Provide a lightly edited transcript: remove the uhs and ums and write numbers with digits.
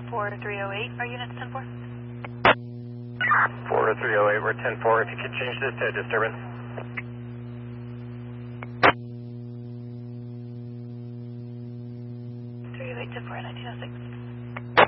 4308, our unit's 10-4. 4308, we're 10-4. If you could change this to disturbance. Three oh eight 10-4, 1906.